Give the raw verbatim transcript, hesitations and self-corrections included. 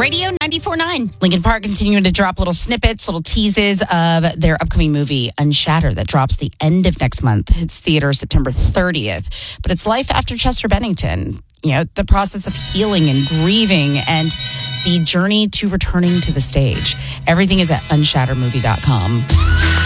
Radio ninety-four point nine. Linkin Park continuing to drop little snippets, little teases of their upcoming movie, Unshattered, that drops the end of next month. It's theater September thirtieth. But it's life after Chester Bennington. You know, the process of healing and grieving and the journey to returning to the stage. Everything is at unshattered movie dot com.